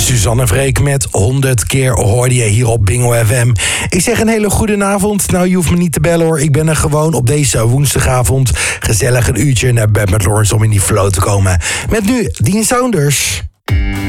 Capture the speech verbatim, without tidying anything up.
Suzanne Freek met honderd keer hoorde je hier op Bingo F M. Ik zeg een hele goede avond. Nou, je hoeft me niet te bellen hoor. Ik ben er gewoon op deze woensdagavond. Gezellig een uurtje naar bed met Lawrence om in die flow te komen. Met nu Dean Saunders.